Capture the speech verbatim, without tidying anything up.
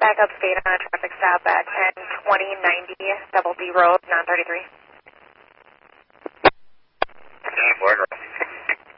backup state on a traffic stop at ten twenty ninety Double D Road, non thirty-three.